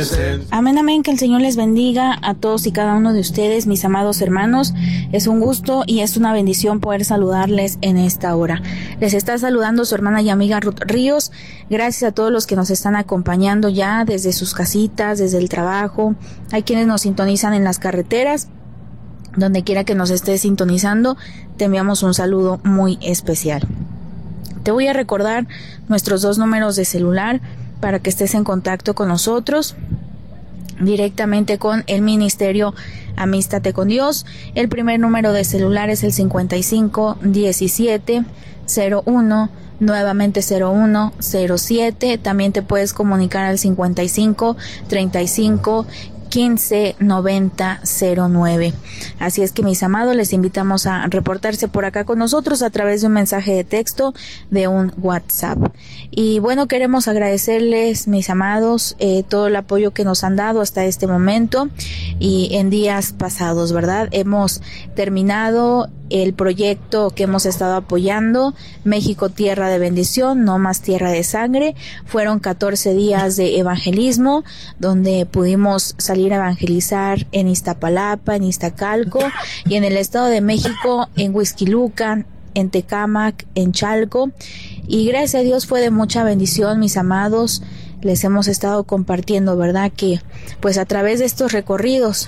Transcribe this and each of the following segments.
presente. Amén, amén, que el Señor les bendiga a todos y cada uno de ustedes, mis amados hermanos. Es un gusto y es una bendición poder saludarles en esta hora. Les está saludando su hermana y amiga Ruth Ríos. Gracias a todos los que nos están acompañando ya desde sus casitas, desde el trabajo. Hay quienes nos sintonizan en las carreteras. Donde quiera que nos estés sintonizando, te enviamos un saludo muy especial. Te voy a recordar nuestros 2 números de celular para que estés en contacto con nosotros directamente con el Ministerio Amístate con Dios. El primer número de celular es el 55 17 01 nuevamente 0107. También te puedes comunicar al 55 35 15 90 09. Así es que, mis amados, les invitamos a reportarse por acá con nosotros a través de un mensaje de texto, de un WhatsApp. Y bueno, queremos agradecerles, mis amados, todo el apoyo que nos han dado hasta este momento y en días pasados, ¿verdad? Hemos terminado el proyecto que hemos estado apoyando, México Tierra de Bendición, no más tierra de sangre. Fueron 14 días de evangelismo, donde pudimos salir a evangelizar en Iztapalapa, en Iztacalco y en el Estado de México, en Huixquilucan, en Tecámac, en Chalco. Y gracias a Dios fue de mucha bendición, mis amados. Les hemos estado compartiendo, ¿verdad? Que pues a través de estos recorridos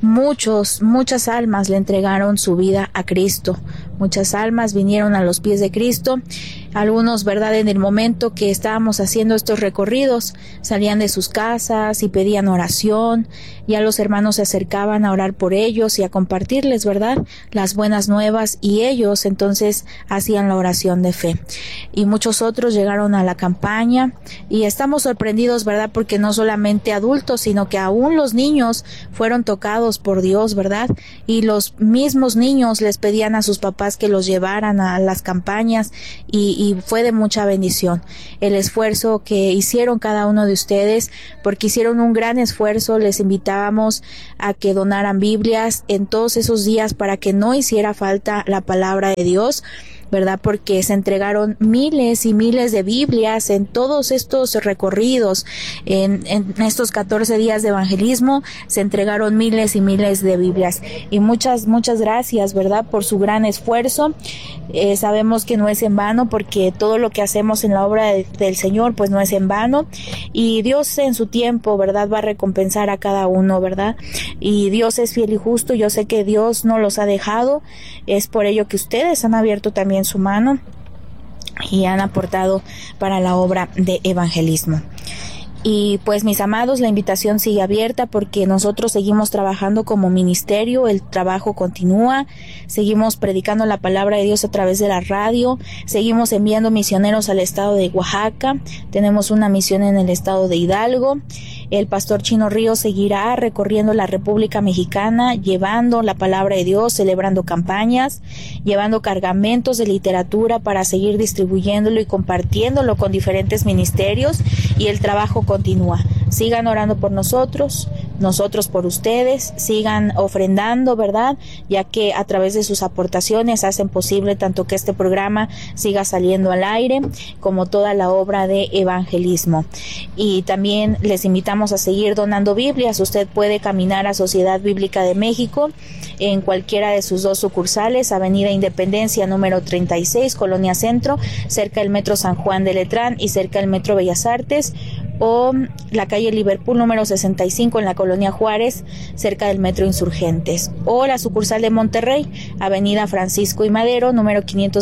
muchas almas le entregaron su vida a Cristo. Muchas almas vinieron a los pies de Cristo. Algunos, ¿verdad?, en el momento que estábamos haciendo estos recorridos, salían de sus casas y pedían oración. Ya los hermanos se acercaban a orar por ellos y a compartirles, ¿verdad?, las buenas nuevas, y ellos entonces hacían la oración de fe. Y muchos otros llegaron a la campaña y estamos sorprendidos, ¿verdad?, porque no solamente adultos, sino que aún los niños fueron tocados por Dios, ¿verdad? Y los mismos niños les pedían a sus papás que los llevaran a las campañas y fue de mucha bendición el esfuerzo que hicieron cada uno de ustedes, porque hicieron un gran esfuerzo. Les invitábamos a que donaran Biblias en todos esos días para que no hiciera falta la palabra de Dios, ¿verdad? Porque se entregaron miles y miles de Biblias en todos estos recorridos, en estos 14 días de evangelismo, se entregaron miles y miles de Biblias. Y muchas gracias, ¿verdad?, por su gran esfuerzo. Sabemos que no es en vano, porque todo lo que hacemos en la obra del Señor, pues no es en vano. Y Dios en su tiempo, ¿verdad?, va a recompensar a cada uno, ¿verdad? Y Dios es fiel y justo. Yo sé que Dios no los ha dejado. Es por ello que ustedes han abierto también su mano y han aportado para la obra de evangelismo. Y pues, mis amados, la invitación sigue abierta, porque nosotros seguimos trabajando como ministerio. El trabajo continúa, seguimos predicando la palabra de Dios a través de la radio, seguimos enviando misioneros al estado de Oaxaca, tenemos una misión en el estado de Hidalgo. El pastor Chino Ríos seguirá recorriendo la República Mexicana, llevando la palabra de Dios, celebrando campañas, llevando cargamentos de literatura para seguir distribuyéndolo y compartiéndolo con diferentes ministerios, y el trabajo continúa. Sigan orando por nosotros por ustedes, sigan ofrendando, ¿verdad?, ya que a través de sus aportaciones hacen posible tanto que este programa siga saliendo al aire, como toda la obra de evangelismo. Y también les invitamos a seguir donando Biblias. Usted puede caminar a Sociedad Bíblica de México en cualquiera de sus 2 sucursales, Avenida Independencia número 36, Colonia Centro, cerca del Metro San Juan de Letrán y cerca del Metro Bellas Artes, o la calle Liverpool número 65 en la Colonia Juárez, cerca del Metro Insurgentes, o la sucursal de Monterrey, Avenida Francisco y Madero número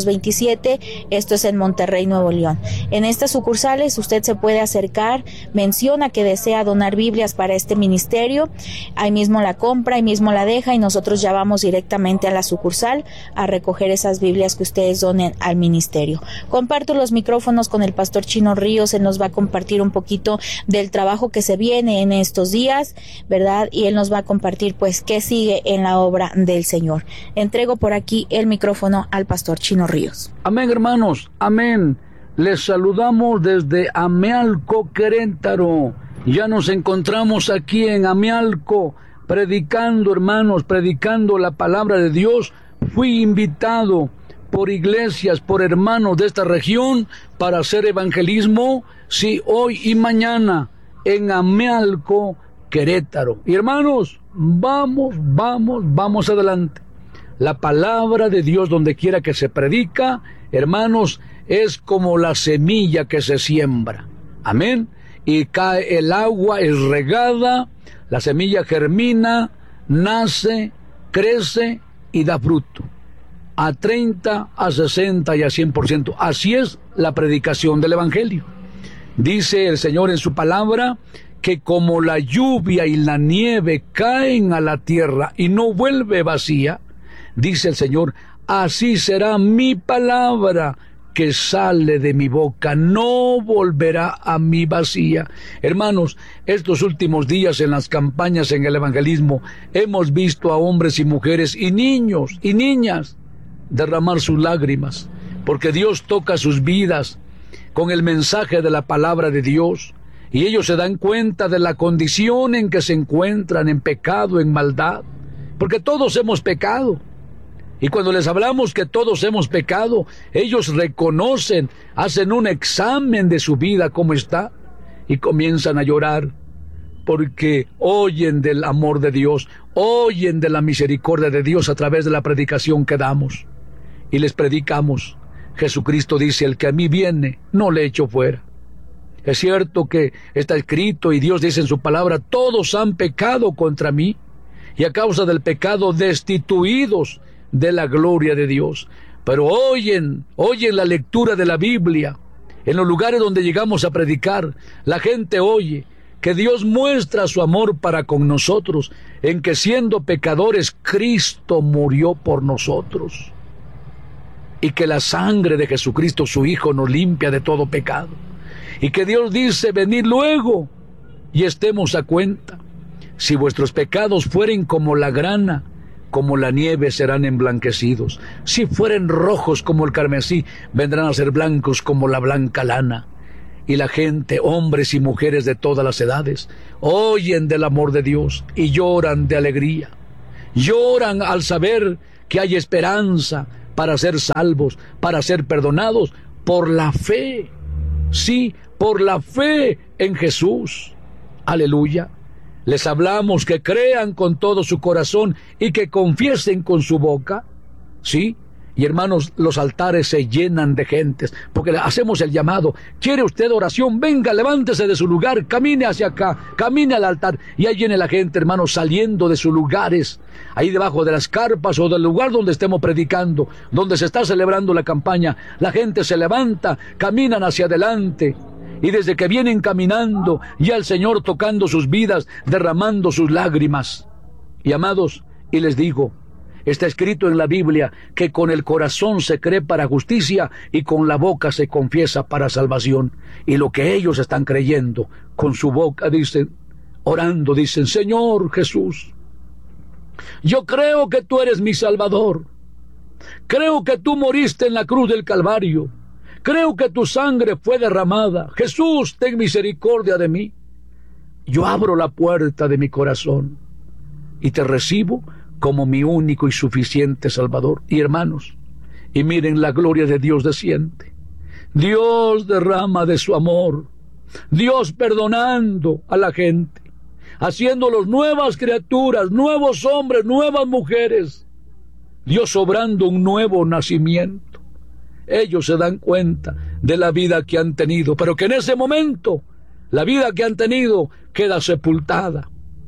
527, esto es en Monterrey, Nuevo León. En estas sucursales usted se puede acercar, menciona que desea donar Biblias para este ministerio, ahí mismo la compra, ahí mismo la deja, y nosotros ya vamos directamente a la sucursal a recoger esas Biblias que ustedes donen al ministerio. Comparto los micrófonos con el pastor Chino Ríos. Él nos va a compartir un poquito del trabajo que se viene en estos días, ¿verdad? Y él nos va a compartir pues qué sigue en la obra del Señor. Entrego por aquí el micrófono al pastor Chino Ríos. Amén, hermanos, amén. Les saludamos desde Amealco, Querétaro. Ya nos encontramos aquí en Amealco predicando, hermanos, predicando la palabra de Dios. Fui invitado por iglesias, por hermanos de esta región para hacer evangelismo, sí, hoy y mañana en Amealco, Querétaro. Y hermanos, vamos adelante. La palabra de Dios, donde quiera que se predica, hermanos, es como la semilla que se siembra. Amén. Y cae el agua, es regada, la semilla germina, nace, crece y da fruto. A 30, a 60 y a 100%. Así es la predicación del Evangelio. Dice el Señor en su palabra que como la lluvia y la nieve caen a la tierra y no vuelve vacía, dice el Señor, así será mi palabra que sale de mi boca, no volverá a mí vacía. Hermanos, estos últimos días en las campañas en el evangelismo hemos visto a hombres y mujeres y niños y niñas derramar sus lágrimas, porque Dios toca sus vidas con el mensaje de la palabra de Dios, y ellos se dan cuenta de la condición en que se encuentran, en pecado, en maldad, porque todos hemos pecado. Y cuando les hablamos que todos hemos pecado, ellos reconocen, hacen un examen de su vida, cómo está, y comienzan a llorar, porque oyen del amor de Dios, oyen de la misericordia de Dios a través de la predicación que damos. Y les predicamos. Jesucristo dice, el que a mí viene, no le echo fuera. Es cierto que está escrito y Dios dice en su palabra, todos han pecado contra mí, y a causa del pecado destituidos de la gloria de Dios. Pero oyen la lectura de la Biblia, en los lugares donde llegamos a predicar, la gente oye que Dios muestra su amor para con nosotros, en que siendo pecadores, Cristo murió por nosotros, y que la sangre de Jesucristo, su Hijo, nos limpia de todo pecado, y que Dios dice, venid luego, y estemos a cuenta. Si vuestros pecados fueren como la grana, como la nieve serán emblanquecidos. Si fueren rojos como el carmesí, vendrán a ser blancos como la blanca lana. Y la gente, hombres y mujeres de todas las edades, oyen del amor de Dios y lloran de alegría. Lloran al saber que hay esperanza para ser salvos, para ser perdonados, por la fe. Sí, por la fe en Jesús. Aleluya. Les hablamos que crean con todo su corazón y que confiesen con su boca. Sí. Y hermanos, los altares se llenan de gentes, porque le hacemos el llamado. ¿Quiere usted oración? Venga, levántese de su lugar, camine hacia acá, camine al altar. Y ahí viene la gente, hermanos, saliendo de sus lugares, ahí debajo de las carpas o del lugar donde estemos predicando, donde se está celebrando la campaña. La gente se levanta, caminan hacia adelante. Y desde que vienen caminando, ya el Señor tocando sus vidas, derramando sus lágrimas. Y amados, y les digo, está escrito en la Biblia que con el corazón se cree para justicia y con la boca se confiesa para salvación. Y lo que ellos están creyendo, con su boca dicen, orando, dicen, Señor Jesús, yo creo que tú eres mi Salvador. Creo que tú moriste en la cruz del Calvario. Creo que tu sangre fue derramada. Jesús, ten misericordia de mí. Yo abro la puerta de mi corazón y te recibo como mi único y suficiente Salvador. Y hermanos, y miren, la gloria de Dios desciende. Dios derrama de su amor. Dios perdonando a la gente, haciéndolos nuevas criaturas, nuevos hombres, nuevas mujeres. Dios obrando un nuevo nacimiento. Ellos se dan cuenta de la vida que han tenido, pero que en ese momento la vida que han tenido queda sepultada.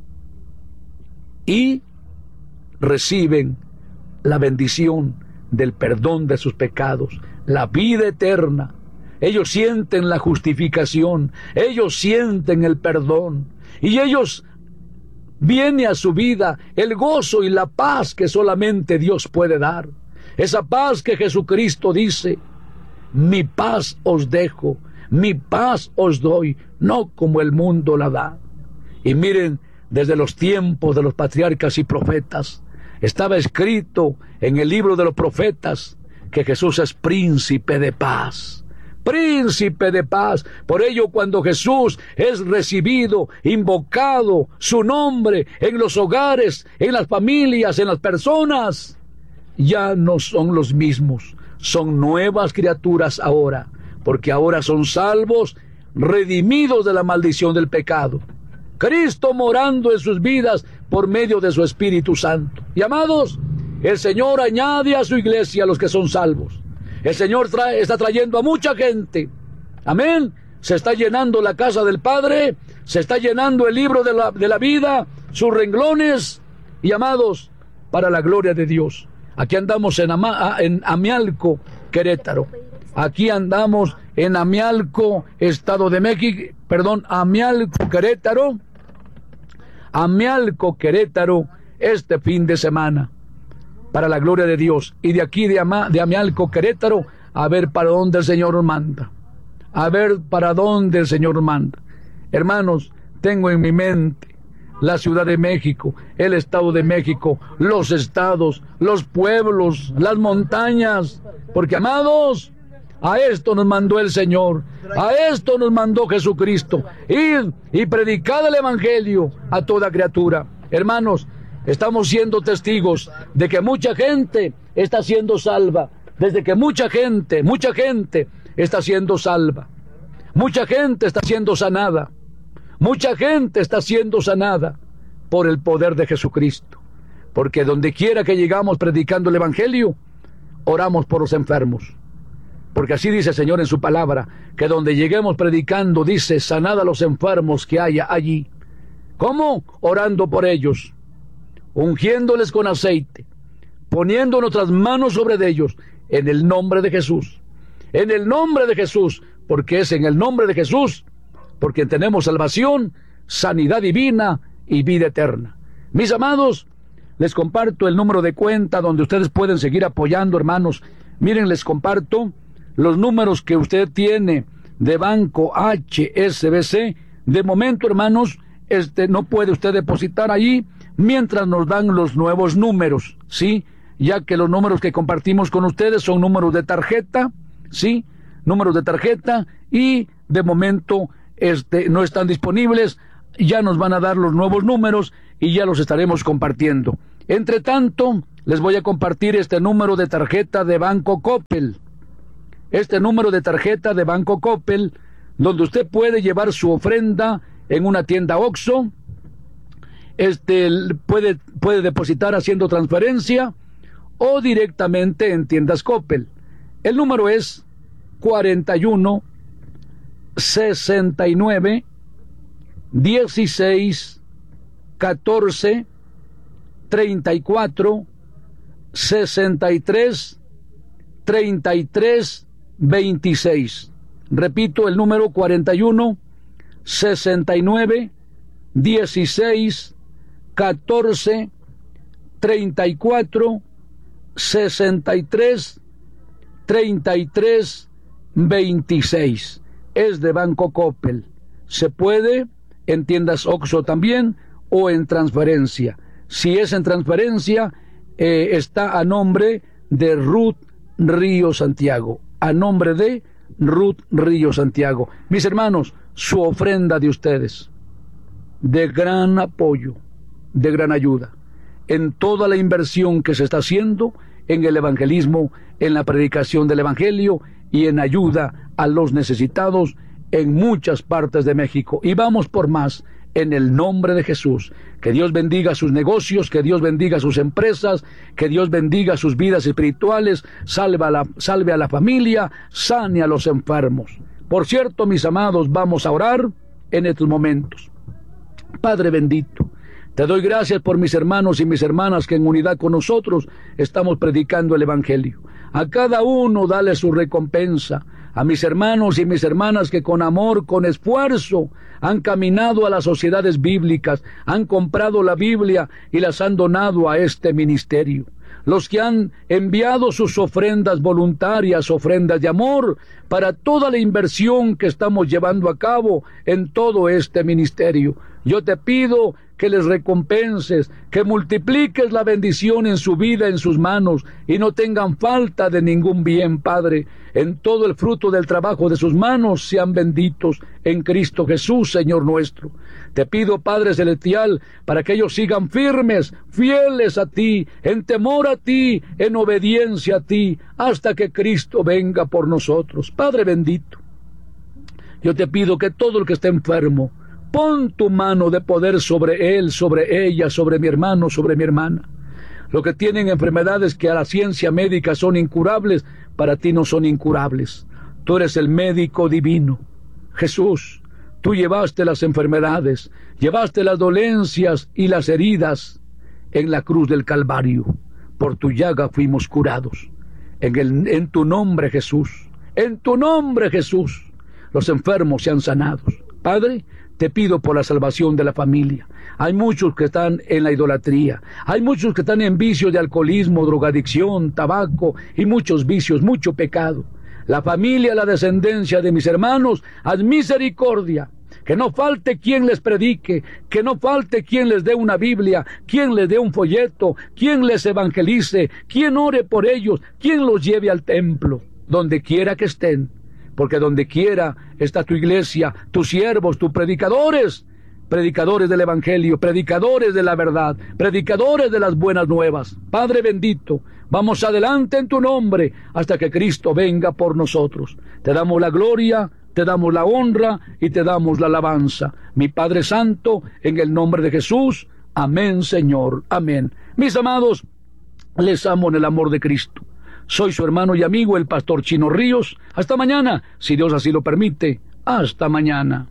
Y reciben la bendición del perdón de sus pecados, la vida eterna. Ellos sienten la justificación, ellos sienten el perdón, y ellos viene a su vida el gozo y la paz que solamente Dios puede dar. Esa paz que Jesucristo dice, mi paz os dejo, mi paz os doy, no como el mundo la da. Y miren, desde los tiempos de los patriarcas y profetas, estaba escrito en el libro de los profetas que Jesús es príncipe de paz. Príncipe de paz. Por ello, cuando Jesús es recibido, invocado, su nombre en los hogares, en las familias, en las personas, ya no son los mismos. Son nuevas criaturas ahora, porque ahora son salvos redimidos de la maldición del pecado. Cristo morando en sus vidas por medio de su Espíritu Santo. Y amados, el Señor añade a su iglesia a los que son salvos. El Señor está trayendo a mucha gente. Amén. Se está llenando la casa del Padre, se está llenando el libro de la vida, sus renglones. Y amados, para la gloria de Dios. Aquí andamos en Amialco, Querétaro. Aquí andamos en Amialco, Estado de México, Amialco, Querétaro. Amialco, Querétaro, este fin de semana, para la gloria de Dios. Y de aquí de Amialco, Querétaro, a ver para dónde el Señor nos manda. A ver para dónde el Señor nos manda. Hermanos, tengo en mi mente la Ciudad de México, el Estado de México, los estados, los pueblos, las montañas, porque amados, a esto nos mandó el Señor, a esto nos mandó Jesucristo. Id y predicad el Evangelio a toda criatura. Hermanos, estamos siendo testigos de que mucha gente está siendo salva, desde que mucha gente está siendo salva, mucha gente está siendo sanada, mucha gente está siendo sanada por el poder de Jesucristo, porque donde quiera que llegamos predicando el Evangelio, oramos por los enfermos. Porque así dice el Señor en su palabra, que donde lleguemos predicando, dice, sanad a los enfermos que haya allí. ¿Cómo? Orando por ellos, ungiéndoles con aceite, poniendo nuestras manos sobre ellos, en el nombre de Jesús. En el nombre de Jesús, porque es en el nombre de Jesús, porque tenemos salvación, sanidad divina y vida eterna. Mis amados, les comparto el número de cuenta donde ustedes pueden seguir apoyando, hermanos. Miren, les comparto los números que usted tiene de banco HSBC. De momento, hermanos, no puede usted depositar allí mientras nos dan los nuevos números, ¿sí? Ya que los números que compartimos con ustedes son números de tarjeta, ¿sí? Números de tarjeta, y de momento no están disponibles. Ya nos van a dar los nuevos números y ya los estaremos compartiendo. Entre tanto, les voy a compartir este número de tarjeta de Banco Coppel. Este número de tarjeta de Banco Coppel, donde usted puede llevar su ofrenda en una tienda OXXO, puede depositar haciendo transferencia o directamente en tiendas Coppel. El número es 41 69 16 14 34 63 33 26. Repito, el número 41 69 16 14 34 63 33 26. Es de Banco Coppel. Se puede en tiendas OXXO también o en transferencia. Si es en transferencia, está a nombre de Ruth Ríos Santiago. A nombre de Ruth Ríos Santiago. Mis hermanos, su ofrenda de ustedes, de gran apoyo, de gran ayuda, en toda la inversión que se está haciendo en el evangelismo, en la predicación del Evangelio y en ayuda a los necesitados en muchas partes de México. Y vamos por más, en el nombre de Jesús. Que Dios bendiga sus negocios, que Dios bendiga sus empresas, que Dios bendiga sus vidas espirituales, salve a la familia, sane a los enfermos. Por cierto, mis amados, vamos a orar en estos momentos. Padre bendito, te doy gracias por mis hermanos y mis hermanas que en unidad con nosotros estamos predicando el Evangelio. A cada uno dale su recompensa. A mis hermanos y mis hermanas que con amor, con esfuerzo, han caminado a las sociedades bíblicas, han comprado la Biblia y las han donado a este ministerio. Los que han enviado sus ofrendas voluntarias, ofrendas de amor, para toda la inversión que estamos llevando a cabo en todo este ministerio. Yo te pido que les recompenses, que multipliques la bendición en su vida, en sus manos, y no tengan falta de ningún bien, Padre. En todo el fruto del trabajo de sus manos sean benditos en Cristo Jesús, Señor nuestro. Te pido, Padre Celestial, para que ellos sigan firmes, fieles a ti, en temor a ti, en obediencia a ti, hasta que Cristo venga por nosotros. Padre bendito, Yo te pido que todo el que esté enfermo, pon tu mano de poder sobre él, sobre ella, sobre mi hermano, sobre mi hermana. Los que tienen enfermedades que a la ciencia médica son incurables, para ti no son incurables. Tú eres el médico divino. Jesús, tú llevaste las enfermedades, llevaste las dolencias y las heridas en la cruz del Calvario. Por tu llaga fuimos curados. En tu nombre, Jesús, en tu nombre, Jesús, los enfermos sean sanados. Padre, te pido por la salvación de la familia. Hay muchos que están en la idolatría, hay muchos que están en vicios de alcoholismo, drogadicción, tabaco y muchos vicios, mucho pecado. La familia, la descendencia de mis hermanos, haz misericordia. Que no falte quien les predique, que no falte quien les dé una Biblia, quien les dé un folleto, quien les evangelice, quien ore por ellos, quien los lleve al templo, donde quiera que estén. Porque donde quiera está tu iglesia, tus siervos, tus predicadores, predicadores del evangelio, predicadores de la verdad, predicadores de las buenas nuevas. Padre bendito, vamos adelante en tu nombre hasta que Cristo venga por nosotros. Te damos la gloria, te damos la honra y te damos la alabanza. Mi Padre Santo, en el nombre de Jesús. Amén, Señor. Amén. Mis amados, les amo en el amor de Cristo. Soy su hermano y amigo, el pastor Chino Ríos. Hasta mañana, si Dios así lo permite. Hasta mañana.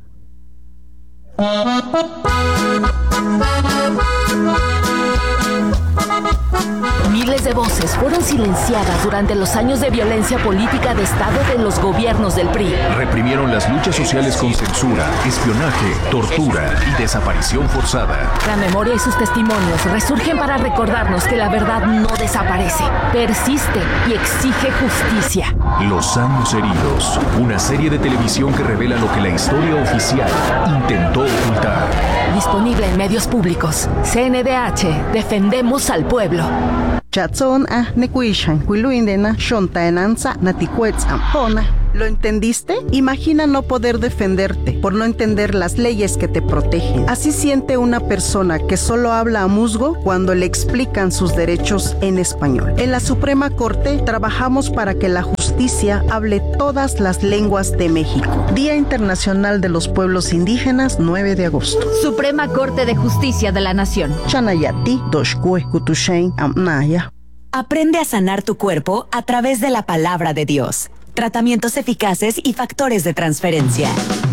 Miles de voces fueron silenciadas durante los años de violencia política de Estado de los gobiernos del PRI. Reprimieron las luchas sociales con censura, espionaje, tortura y desaparición forzada. La memoria y sus testimonios resurgen para recordarnos que la verdad no desaparece, persiste y exige justicia. Los años heridos, una serie de televisión que revela lo que la historia oficial intentó ocultar. Disponible en medios públicos. CNDH, defendemos al pueblo. Chatson nekuishan kuiluindena shontaenanza naticuetz ampona. ¿Lo entendiste? Imagina no poder defenderte por no entender las leyes que te protegen. Así siente una persona que solo habla a musgo cuando le explican sus derechos en español. En la Suprema Corte trabajamos para que la justicia hable todas las lenguas de México. Día Internacional de los Pueblos Indígenas, 9 de agosto. Suprema Corte de Justicia de la Nación. Chanayati, Doshkue, Kutushain, Amnaya. Aprende a sanar tu cuerpo a través de la palabra de Dios. Tratamientos eficaces y factores de transferencia.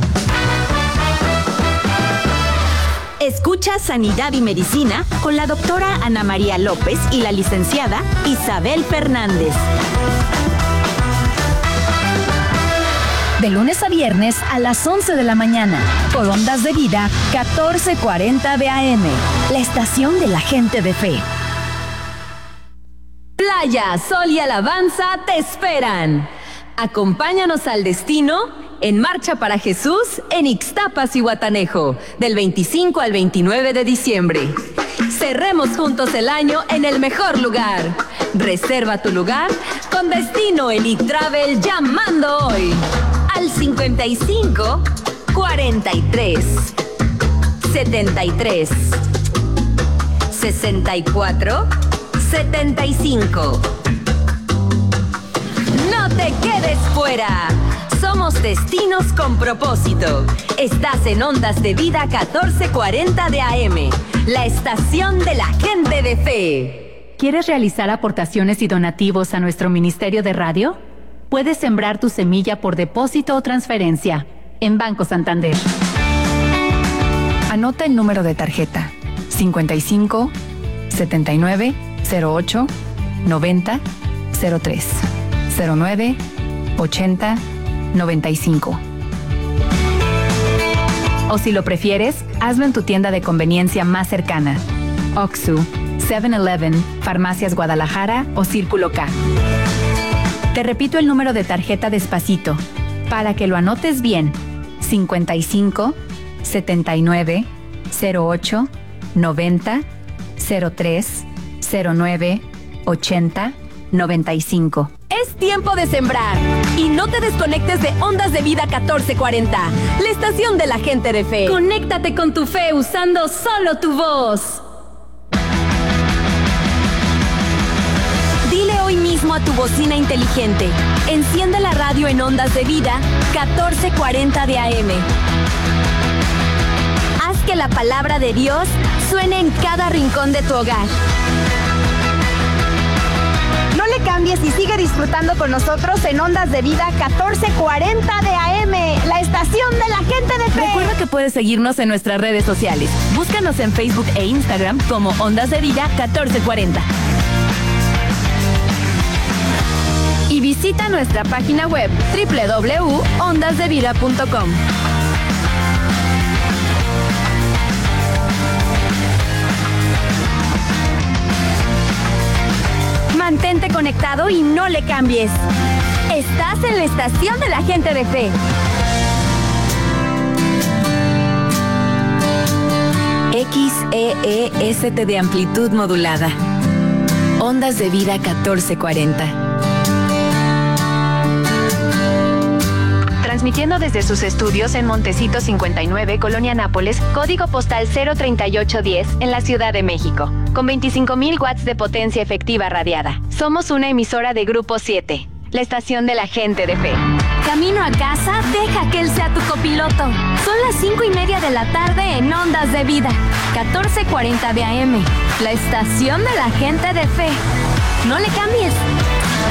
Escucha Sanidad y Medicina con la doctora Ana María López y la licenciada Isabel Fernández. De lunes a viernes a las 11 de la mañana, por Ondas de Vida 1440 de AM, la estación de la gente de fe. Playa, sol y alabanza te esperan. Acompáñanos al destino en Marcha para Jesús en Ixtapas y Guatanejo, del 25 al 29 de diciembre. Cerremos juntos el año en el mejor lugar. Reserva tu lugar con Destino Elite Travel llamando hoy al 55 43 73 64 75. No te quedes fuera. Somos destinos con propósito. Estás en Ondas de Vida 1440 de AM, la estación de la gente de fe. ¿Quieres realizar aportaciones y donativos a nuestro Ministerio de Radio? Puedes sembrar tu semilla por depósito o transferencia en Banco Santander. Anota el número de tarjeta 55 79 08 90 03 09 80 95. O si lo prefieres, hazlo en tu tienda de conveniencia más cercana. Oxxo, 7-Eleven, Farmacias Guadalajara o Círculo K. Te repito el número de tarjeta despacito, para que lo anotes bien. 55 79 08 90 03 09 80 95. Es tiempo de sembrar y no te desconectes de Ondas de Vida 1440, la estación de la gente de fe. Conéctate con tu fe usando solo tu voz. Dile hoy hoy mismo a tu bocina inteligente. Enciende la radio en Ondas de Vida 1440 de AM. Haz que la palabra de Dios suene en cada rincón de tu hogar. No le cambies y sigue disfrutando con nosotros en Ondas de Vida 1440 de AM, la estación de la gente de fe. Recuerda que puedes seguirnos en nuestras redes sociales. Búscanos en Facebook e Instagram como Ondas de Vida 1440. Y visita nuestra página web www.ondasdevida.com. Mantente conectado y no le cambies. Estás en la estación de la gente de fe. XEEST de amplitud modulada. Ondas de Vida 1440. Transmitiendo desde sus estudios en Montecito 59, Colonia Nápoles, código postal 03810, en la Ciudad de México, con 25,000 watts de potencia efectiva radiada. Somos una emisora de Grupo 7, la estación de la gente de fe. Camino a casa, deja que él sea tu copiloto. Son las 5:30 de la tarde en Ondas de Vida, 1440 de AM, la estación de la gente de fe. No le cambies,